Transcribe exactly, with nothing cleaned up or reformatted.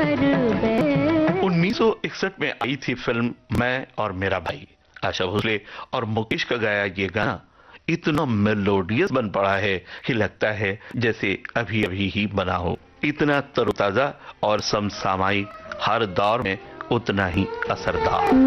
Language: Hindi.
उन्नीस सौ इकसठ में आई थी फिल्म मैं और मेरा भाई। आशा भोसले और मुकेश का गाया ये गाना इतना मेलोडियस बन पड़ा है कि लगता है जैसे अभी अभी ही बना हो। इतना तरोताजा और समसामयिक, हर दौर में उतना ही असरदार।